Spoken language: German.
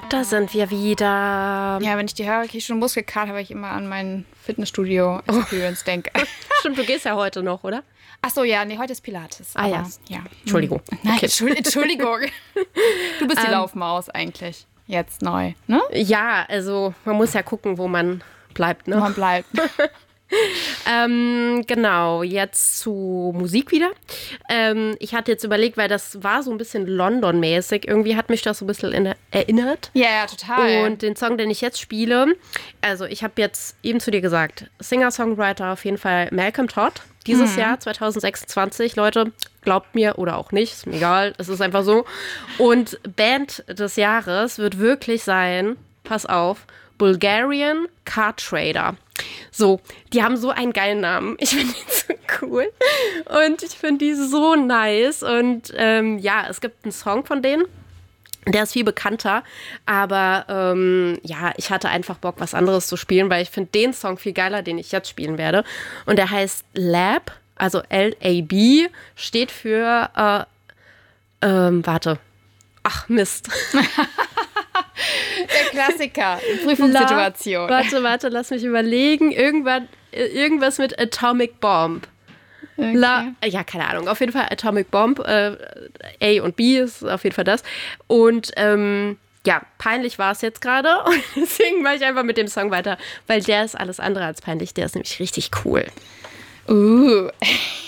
Da sind wir wieder. Ja, wenn ich die höre, kriege ich schon Muskelkater, weil ich immer an mein Fitnessstudio-Experience denke. Stimmt, du gehst ja heute noch, oder? Ach so, ja, nee, heute ist Pilates. Ah ja. Entschuldigung. Nein, Okay. Entschuldigung. Du bist die Laufmaus eigentlich. Jetzt neu, ne? Ja, also man muss ja gucken, wo man bleibt, ne? Wo man bleibt. Genau, jetzt zu Musik wieder. Ich hatte jetzt überlegt, weil das war so ein bisschen London-mäßig. Irgendwie hat mich das so ein bisschen erinnert. Ja, total. Und den Song, den ich jetzt spiele, also ich habe jetzt eben zu dir gesagt, Singer-Songwriter auf jeden Fall Malcolm Todd. Dieses Jahr, 2026, Leute, glaubt mir oder auch nicht, ist mir egal, es ist einfach so. Und Band des Jahres wird wirklich sein, pass auf, Bulgarian Car Trader. So, die haben so einen geilen Namen. Ich finde die so cool. Und ich finde die so nice. Und ja, es gibt einen Song von denen. Der ist viel bekannter, aber ja, ich hatte einfach Bock, was anderes zu spielen, weil ich finde den Song viel geiler, den ich jetzt spielen werde. Und der heißt Lab, also L-A-B, steht für, warte, ach Mist. Der Klassiker, Prüfungssituation. Warte, lass mich überlegen. Irgendwas mit Atomic Bomb. Okay. Ja, keine Ahnung. Auf jeden Fall Atomic Bomb. A und B ist auf jeden Fall das. Und ja, peinlich war es jetzt gerade. Und deswegen mache ich einfach mit dem Song weiter, weil der ist alles andere als peinlich. Der ist nämlich richtig cool.